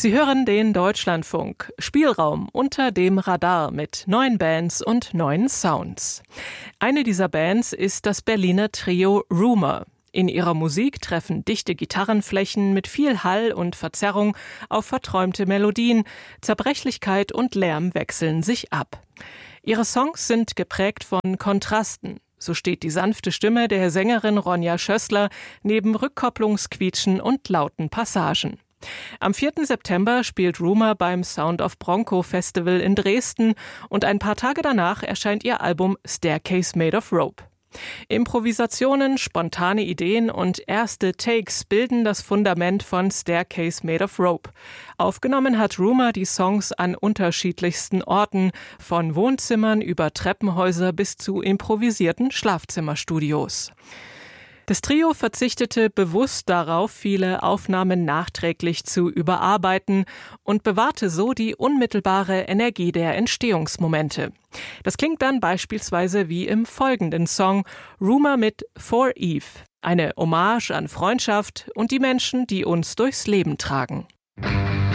Sie hören den Deutschlandfunk. Spielraum unter dem Radar mit neuen Bands und neuen Sounds. Eine dieser Bands ist das Berliner Trio Rumour. In ihrer Musik treffen dichte Gitarrenflächen mit viel Hall und Verzerrung auf verträumte Melodien. Zerbrechlichkeit und Lärm wechseln sich ab. Ihre Songs sind geprägt von Kontrasten. So steht die sanfte Stimme der Sängerin Ronja Schößler neben Rückkopplungsquietschen und lauten Passagen. Am 4. September spielt Rumour beim Sound of Bronco Festival in Dresden und ein paar Tage danach erscheint ihr Album Staircase Made of Rope. Improvisationen, spontane Ideen und erste Takes bilden das Fundament von Staircase Made of Rope. Aufgenommen hat Rumour die Songs an unterschiedlichsten Orten, von Wohnzimmern über Treppenhäuser bis zu improvisierten Schlafzimmerstudios. Das Trio verzichtete bewusst darauf, viele Aufnahmen nachträglich zu überarbeiten und bewahrte so die unmittelbare Energie der Entstehungsmomente. Das klingt dann beispielsweise wie im folgenden Song Rumour mit For Eve, eine Hommage an Freundschaft und die Menschen, die uns durchs Leben tragen.